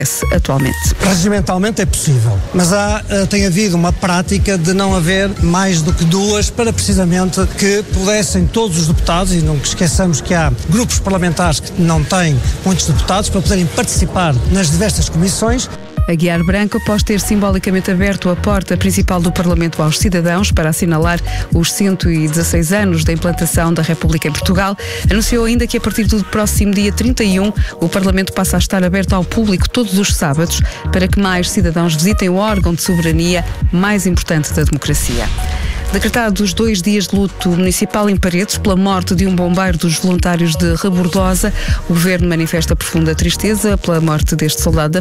atualmente. Regimentalmente é possível, mas tem havido uma prática de não haver mais do que duas para precisamente que pudessem todos os deputados, e não esqueçamos que há grupos parlamentares que não têm muitos deputados, para poderem participar nas diversas comissões. Aguiar Branco, após ter simbolicamente aberto a porta principal do Parlamento aos cidadãos para assinalar os 116 anos da implantação da República em Portugal, anunciou ainda que a partir do próximo dia 31 o Parlamento passa a estar aberto ao público todos os sábados para que mais cidadãos visitem o órgão de soberania mais importante da democracia. Decretados 2 dias de luto municipal em Paredes pela morte de um bombeiro dos voluntários de Rebordosa, o Governo manifesta profunda tristeza pela morte deste soldado da